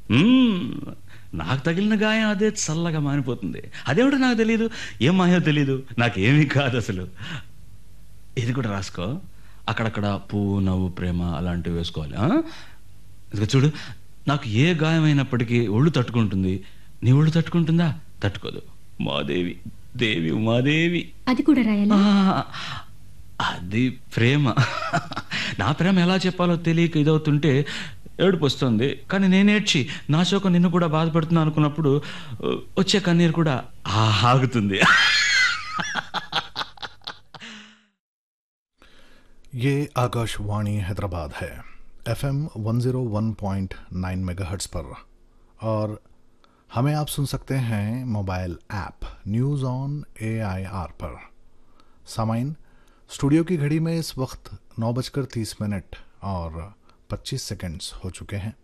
హ్మ్. నాకు తగిలిన గాయం అదే చల్లగా మానిపోతుంది. అదేమిటో నాకు తెలీదు. ఏం మాయో తెలీదు. నాకేమీ కాదసలు. ఇది కూడా రాసుకో. అక్కడక్కడ పువ్వు, నవ్వు, ప్రేమ అలాంటివి వేసుకోవాలి. ఆ! ఇదిగో చూడు. నాకు ఏ గాయమైనప్పటికీ ఒళ్ళు తట్టుకుంటుంది. నీ ఒళ్ళు తట్టుకుంటుందా? తట్టుకోదు. ఉమాదేవి. దేవి ఉమాదేవి. అది కూడా రాయాలా? ఆ! అది ప్రేమ. నా ప్రేమ ఎలా చెప్పాలో తెలియక ఇదవుతుంటే ఏడుపొస్తుంది. కానీ నేనేడ్చి, నా శోకం నిన్ను కూడా బాధపెడుతున్నా అనుకున్నప్పుడు వచ్చే కన్నీరు కూడా ఆగుతుంది. ये आकाशवाणी हैदराबाद है, FM 101.9 मेगाहर्ट्ज़ पर, और हमें आप सुन सकते हैं mobile app news on AIR पर। सामाइन, स्टूडियो की घड़ी में इस वक्त 9:30 और 25 हो चुके हैं।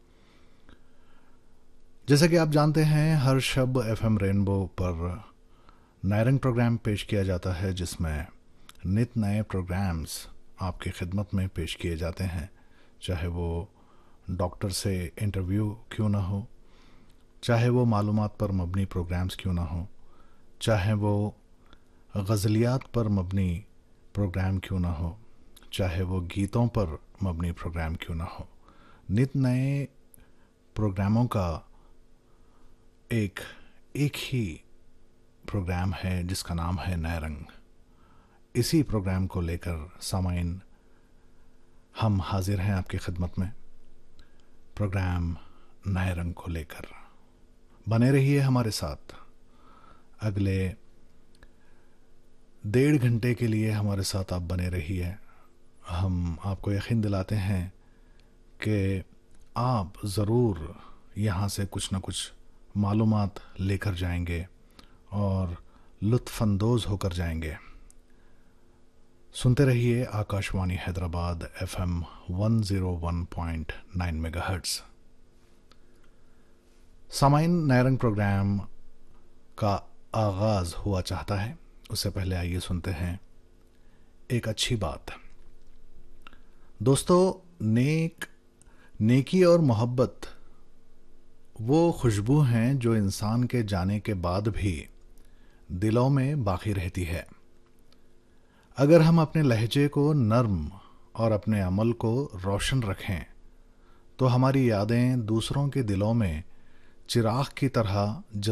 जैसा कि आप जानते हैं, हर शब FM रेनबो पर नायरंग प्रोग्राम पेश किया जाता है, जिसमें नित नए प्रोग्राम्स आपकी खिदमत में पेश किए जाते हैं, चाहे वो डॉक्टर से इंटरव्यू क्यों ना हो, चाहे वो मालूमात पर मबनी प्रोग्राम्स क्यों ना हो, चाहे वो गज़लियात पर मबनी प्रोग्राम क्यों ना हो, चाहे वो गीतों पर मबनी प्रोग्राम क्यों ना हो। नित नए प्रोग्रामों का एक ही प्रोग्राम है जिसका नाम है नए रंग। इसी प्रोग्राम को लेकर सामाइन हम हाजिर हैं आपकी खिदमत में, प्रोग्राम नए रंग को लेकर। बने रहिए हमारे साथ। अगले 1.5 घंटे के लिए हमारे साथ आप बने रहिए। हम आपको यकीन दिलाते हैं कि आप ज़रूर यहाँ से कुछ न कुछ मालूमात लेकर जाएंगे और लुत्फ़अंदोज़ होकर जाएंगे। सुनते रहिए Akashvani Hyderabad FM 101.9 megahertz. सामाइन, नायरंग programme का आगाज़ हुआ चाहता है, उससे पहले आइए सुनते हैं एक अच्छी बात। दोस्तों, नेकी और मोहब्बत वो खुशबू हैं जो इंसान के जाने के बाद भी दिलों में बाकी रहती है। अगर हम अपने लहजे को नर्म और अपने अमल को रोशन रखें, तो हमारी यादें दूसरों के दिलों में चिराग की तरह